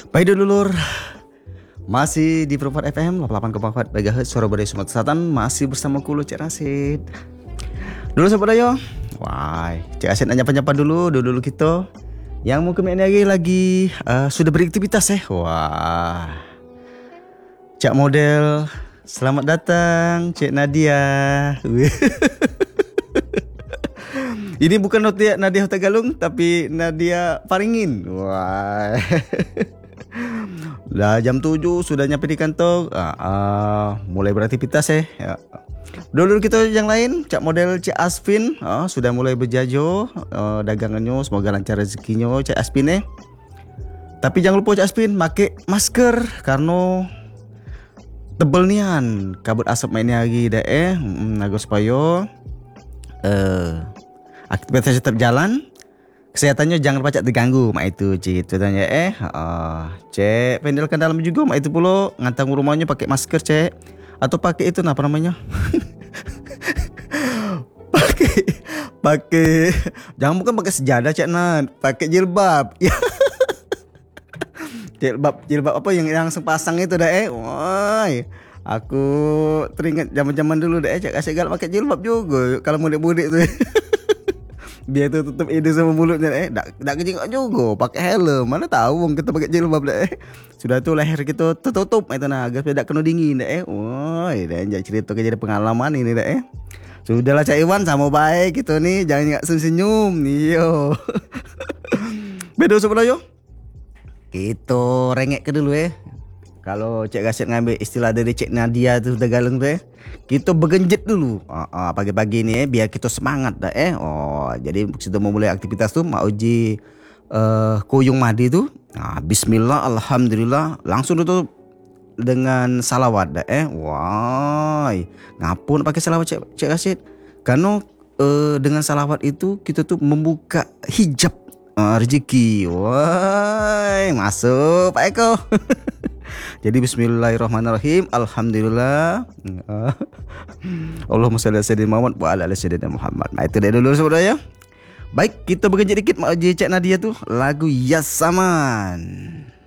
Baik dulur, masih di Perempuan FM 88,4 MHz Surabaya Sumatera Selatan, masih bersama Kulo Cek Rasid. Dulu sobat ayo. Wah, Cek Rasid nyapa-nyapa dulu kita. Yang mungkin ini lagi sudah beraktivitas ya. Wah. Cak model, selamat datang Cek Nadia. Ini bukan Nadia Hutagalung tapi Nadia Paringin. Wah. Udah jam 7 sudah nyampe di kantor. Mulai beraktivitas ya. Dulu kita yang lain, Cak model Cak Aspin sudah mulai berjajo dagangannya, semoga lancar rezekinya Cak Aspin. Tapi jangan lupa Cak Aspin pakai masker karena tebel nian kabut asap mainnya lagi dah agar supaya aktivitasnya tetap jalan, kesehatannya jangan pacak terganggu mak itu cik tanya cek pendelkan dalam juga mak itu pula ngantang rumahnya pakai masker cek atau pakai itu apa namanya pakai jangan bukan pakai sejadah cek pakai jilbab ya. jilbab apa yang sepasang itu dah woi aku teringat zaman dulu dah cek kasih gal pakai jilbab juga kalau mudik tuh. Dia tuh tutup hidung sama mulutnya dak kejengok juga pakai helm, mana tahu wong kita pakai jilbab sudah tuh leher kita tertutup itu agar tidak kena dingin woi dan jadi cerita jadi pengalaman ini sudahlah Cak Iwan sama baik gitu nih, jangan nggak senyum nih yo. Bedo sebenarnya itu rengek ke dulu kalau Cek Rasid ngambil istilah dari Cek Nadia tuh Tagalog kita begenjet dulu pagi-pagi nih biar kita semangat jadi sudah mau mulai aktivitas tuh mau uji kuyung madi tuh bismillah alhamdulillah langsung tutup dengan salawat wah ngapun pakai salawat Cek Rasid karena dengan salawat itu kita tuh membuka hijab rezeki. Wah masuk Pak Eko. Jadi bismillahirrahmanirrahim. Alhamdulillah. Allahumma shalli ala sayyidina Muhammad wa ala ali sayyidina Muhammad. Nah itu dia dulu saudara ya. Baik, kita bekerja dikit mau Cek Nadia tuh lagu Yasaman.